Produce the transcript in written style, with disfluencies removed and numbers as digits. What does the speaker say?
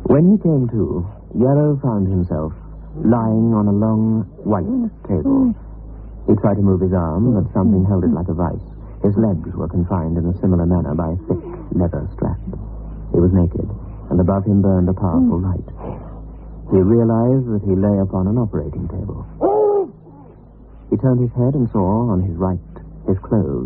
When he came to, Yarrow found himself lying on a long, white table. He tried to move his arm, but something held it like a vice. His legs were confined in a similar manner by a thick leather strap. He was naked, and above him burned a powerful light. He realized that he lay upon an operating table. He turned his head and saw, on his right, his clothes